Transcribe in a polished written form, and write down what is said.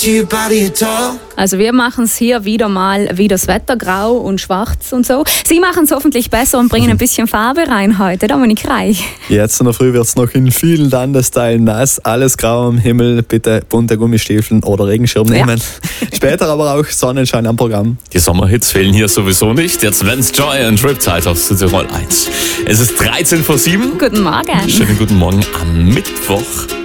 Also wir machen es hier wieder mal wie das Wetter, grau und schwarz und so. Sie machen es hoffentlich besser und bringen ein bisschen Farbe rein heute, Dominik Reich. Jetzt in der Früh wird es noch in vielen Landesteilen nass, alles grau am Himmel, bitte bunte Gummistiefeln oder Regenschirm nehmen. Später aber auch Sonnenschein am Programm. Die Sommerhits fehlen hier sowieso nicht. Jetzt Vance Joy und Riptide auf Südtirol 1. Es ist 13 vor 7. Guten Morgen. Schönen guten Morgen am Mittwoch.